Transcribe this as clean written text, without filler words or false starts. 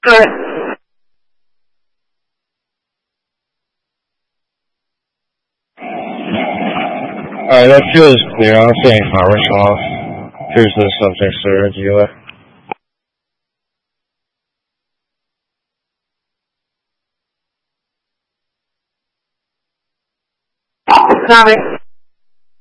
Alright. Alright, that field is clear. I don't see any farmers come off. Here's the subjects that are dealer. Copy.